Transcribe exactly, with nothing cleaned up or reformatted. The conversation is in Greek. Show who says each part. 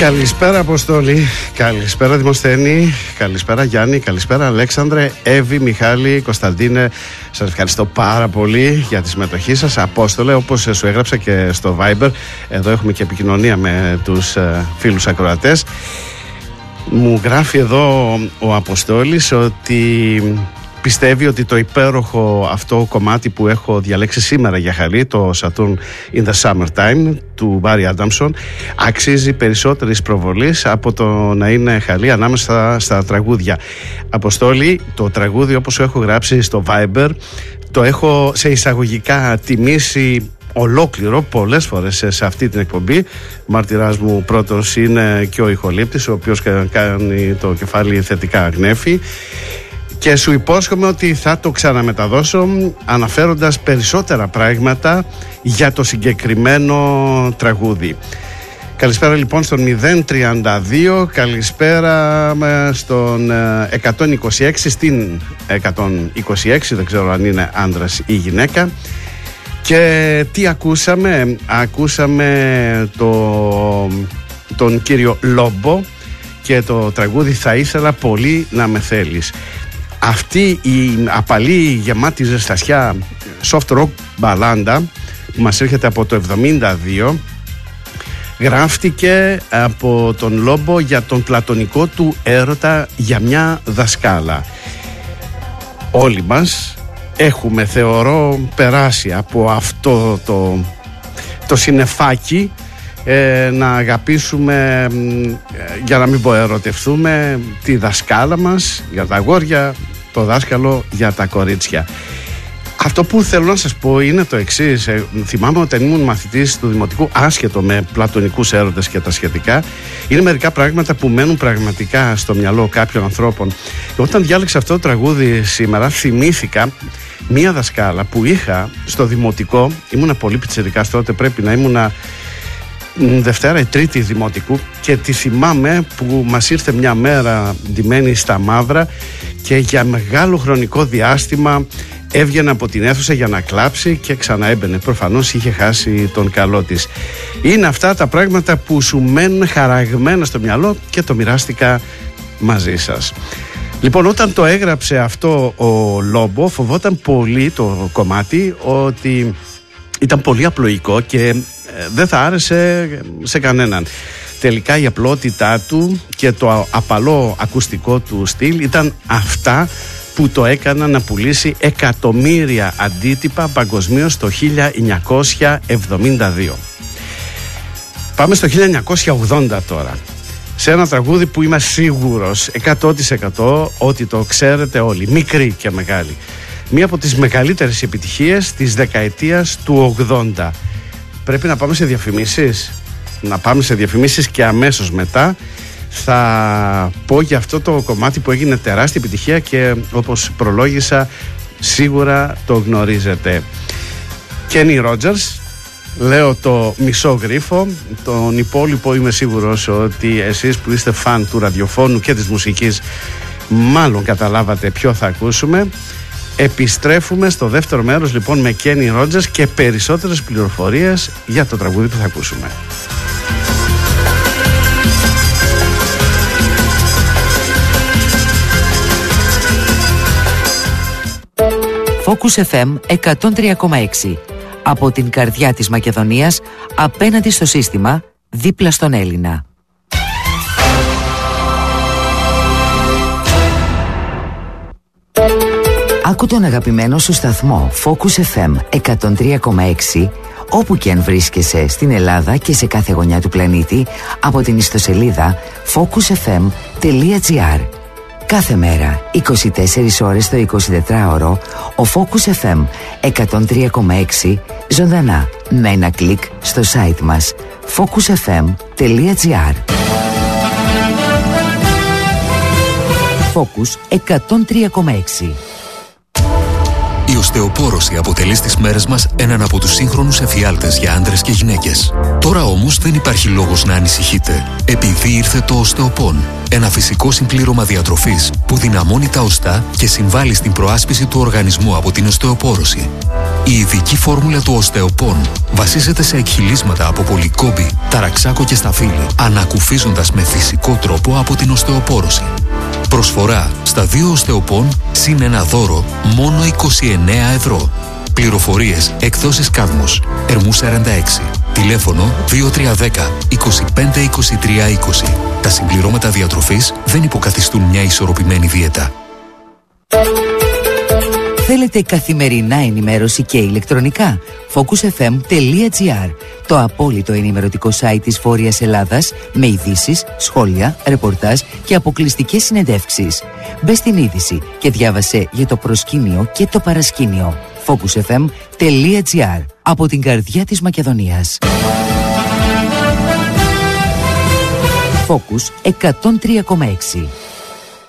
Speaker 1: Καλησπέρα Αποστόλη, καλησπέρα Δημοσθένη, καλησπέρα Γιάννη, καλησπέρα Αλέξανδρε, Εύη, Μιχάλη, Κωνσταντίνε. Σας ευχαριστώ πάρα πολύ για τη συμμετοχή σας. Απόστολε, όπως σου έγραψα και στο Viber, εδώ έχουμε και επικοινωνία με τους ε, φίλους ακροατές. Μου γράφει εδώ ο Αποστόλης ότι πιστεύει ότι το υπέροχο αυτό κομμάτι που έχω διαλέξει σήμερα για χαλί, το Saturn in the Summertime του Barry Adamson, αξίζει περισσότερης προβολής από το να είναι χαλί ανάμεσα στα τραγούδια. Αποστόλη, το τραγούδι όπως έχω γράψει στο Viber, το έχω σε εισαγωγικά τιμήσει ολόκληρο πολλές φορές σε αυτή την εκπομπή. Μάρτυρας μου πρώτος είναι και ο ηχολήπτης, ο οποίος κάνει το κεφάλι θετικά γνέφει. Και σου υπόσχομαι ότι θα το ξαναμεταδώσω αναφέροντας περισσότερα πράγματα για το συγκεκριμένο τραγούδι. Καλησπέρα λοιπόν στον μηδέν τριάντα δύο, καλησπέρα στον εκατόν είκοσι έξι, στην εκατόν είκοσι έξι, δεν ξέρω αν είναι άντρας ή γυναίκα. Και τι ακούσαμε? Ακούσαμε το, τον κύριο Λόμπο και το τραγούδι «Θα ήθελα πολύ να με θέλεις». Αυτή η απαλή γεμάτη ζεστασιά soft rock μπαλάντα που μας έρχεται από το εβδομήντα δύο γράφτηκε από τον Λόμπο για τον πλατωνικό του έρωτα για μια δασκάλα. Όλοι μας έχουμε, θεωρώ, περάσει από αυτό το, το συννεφάκι ε, να αγαπήσουμε, ε, για να μην πω ερωτευτούμε, τη δασκάλα μας για τα αγόρια, το δάσκαλο για τα κορίτσια. Αυτό που θέλω να σας πω είναι το εξής. ε, Θυμάμαι όταν ήμουν μαθητής του δημοτικού, άσχετο με πλατωνικούς έρωτες και τα σχετικά, είναι μερικά πράγματα που μένουν πραγματικά στο μυαλό κάποιων ανθρώπων. Και όταν διάλεξα αυτό το τραγούδι σήμερα, θυμήθηκα μία δασκάλα που είχα στο δημοτικό. Ήμουνα πολύ πιτσιρικάς τότε, πρέπει να ήμουνα Δευτέρα ή Τρίτη δημοτικού, και τη θυμάμαι που μας ήρθε μια μέρα ντυμένη στα μαύρα και για μεγάλο χρονικό διάστημα έβγαινε από την αίθουσα για να κλάψει και ξαναέμπαινε. Προφανώς είχε χάσει τον καλό της. Είναι αυτά τα πράγματα που σου μένουν χαραγμένα στο μυαλό και το μοιράστηκα μαζί σας. Λοιπόν, όταν το έγραψε αυτό ο Λόμπο, φοβόταν πολύ το κομμάτι ότι ήταν πολύ απλοϊκό και δεν θα άρεσε σε κανέναν. Τελικά η απλότητά του και το απαλό ακουστικό του στυλ ήταν αυτά που το έκαναν να πουλήσει εκατομμύρια αντίτυπα παγκοσμίως το χίλια εννιακόσια εβδομήντα δύο. Πάμε στο χίλια εννιακόσια ογδόντα τώρα, σε ένα τραγούδι που είμαι σίγουρος εκατό τοις εκατό ότι το ξέρετε όλοι, μικροί και μεγάλοι. Μία από τις μεγαλύτερες επιτυχίες της δεκαετίας του ογδόντα. Πρέπει να πάμε σε διαφημίσεις. Να πάμε σε διαφημίσεις και αμέσως μετά θα πω για αυτό το κομμάτι που έγινε τεράστια επιτυχία και όπως προλόγησα σίγουρα το γνωρίζετε. Kenny Rogers, λέω το μισό γρίφο, τον υπόλοιπο είμαι σίγουρος ότι εσείς που είστε φαν του ραδιοφώνου και της μουσικής μάλλον καταλάβατε ποιο θα ακούσουμε. Επιστρέφουμε στο δεύτερο μέρος λοιπόν με Kenny Rogers και περισσότερες πληροφορίες για το τραγούδι που θα ακούσουμε.
Speaker 2: Focus εφ εμ εκατόν τρία κόμμα έξι. Από την καρδιά της Μακεδονίας, απέναντι στο σύστημα, δίπλα στον Έλληνα. Άκου τον αγαπημένο σου σταθμό Focus εφ εμ εκατόν τρία κόμμα έξι όπου και αν βρίσκεσαι στην Ελλάδα και σε κάθε γωνιά του πλανήτη από την ιστοσελίδα focus εφ εμ τελεία τζι άρ. Κάθε μέρα, είκοσι τέσσερις ώρες το εικοσιτετράωρο, ο Focus εφ εμ εκατόν τρία κόμμα έξι ζωντανά με ένα κλικ στο site μας focus εφ εμ τελεία τζι άρ. Focus εκατόν τρία κόμμα έξι.
Speaker 3: Η οστεοπόρωση αποτελεί στις μέρες μας έναν από τους σύγχρονους εφιάλτες για άντρες και γυναίκες. Τώρα όμως δεν υπάρχει λόγος να ανησυχείτε, επειδή ήρθε το οστεοπόν. Ένα φυσικό συμπλήρωμα διατροφής που δυναμώνει τα οστά και συμβάλλει στην προάσπιση του οργανισμού από την οστεοπόρωση. Η ειδική φόρμουλα του οστεοπόν βασίζεται σε εκχυλίσματα από πολυκόμπη, ταραξάκο και σταφύλι, ανακουφίζοντας με φυσικό τρόπο από την οστεοπόρωση. Προσφορά στα δύο οστεοπόν συν ένα δώρο μόνο είκοσι εννέα ευρώ. Πληροφορίες εκδόσεις Κάδμος, Ερμού σαράντα έξι. Τηλέφωνο δύο τρία ένα μηδέν είκοσι πέντε είκοσι τρία είκοσι. Τα συμπληρώματα διατροφής δεν υποκαθιστούν μια ισορροπημένη δίαιτα.
Speaker 2: Θέλετε καθημερινά ενημέρωση και ηλεκτρονικά? focus f m τελεία g r, το απόλυτο ενημερωτικό site της Βόρειας Ελλάδας, με ειδήσεις, σχόλια, ρεπορτάζ και αποκλειστικές συνεντεύξεις. Μπες στην είδηση και διάβασε για το προσκήνιο και το παρασκήνιο. focus f m τελεία g r, από την καρδιά της Μακεδονίας. Focus εκατόν τρία κόμμα έξι.